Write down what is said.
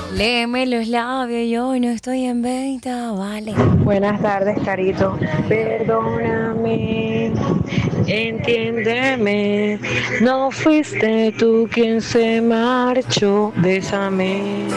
Léeme los labios, yo no estoy en venta, vale. Buenas tardes, Carito. Perdóname, entiéndeme. No fuiste tú quien se marchó. Bésame.